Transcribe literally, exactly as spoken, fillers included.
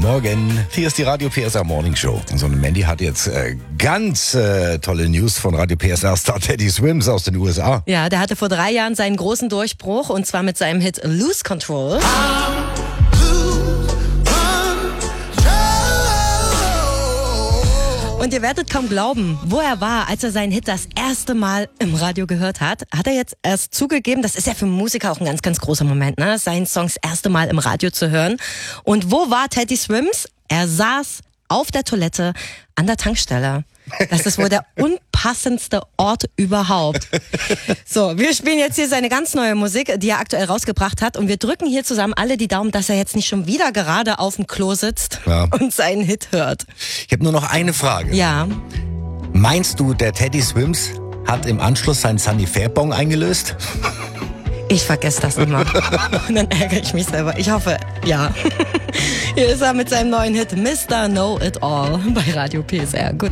Morgen. Hier ist die Radio P S R Morning Show. So eine Mandy hat jetzt äh, ganz äh, tolle News von Radio P S R-Star Teddy Swims aus den U S A. Ja, der hatte vor drei Jahren seinen großen Durchbruch und zwar mit seinem Hit Lose Control. Und ihr werdet kaum glauben, wo er war, als er seinen Hit das erste Mal im Radio gehört hat. Hat er jetzt erst zugegeben, das ist ja für Musiker auch ein ganz, ganz großer Moment, ne? Seinen Song das erste Mal im Radio zu hören. Und wo war Teddy Swims? Er saß auf der Toilette an der Tankstelle. Das ist wohl der unpassendste Ort überhaupt. So, wir spielen jetzt hier seine ganz neue Musik, die er aktuell rausgebracht hat. Und wir drücken hier zusammen alle die Daumen, dass er jetzt nicht schon wieder gerade auf dem Klo sitzt ja. und seinen Hit hört. Ich habe nur noch eine Frage. Ja. Meinst du, der Teddy Swims hat im Anschluss seinen Sunny Fair-Bong eingelöst? Ich vergesse das immer. Und dann ärgere ich mich selber. Ich hoffe, ja. Hier ist er mit seinem neuen Hit Mister Know It All bei Radio P S R. Gut.